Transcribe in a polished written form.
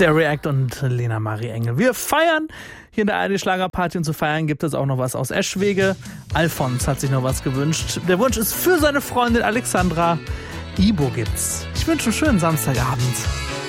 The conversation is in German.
der React und Lena Marie Engel. Wir feiern hier in der ARD Schlagerparty und zu feiern gibt es auch noch was aus Eschwege. Alfons hat sich noch was gewünscht. Der Wunsch ist für seine Freundin Alexandra. Ibo gibt's. Ich wünsche einen schönen Samstagabend.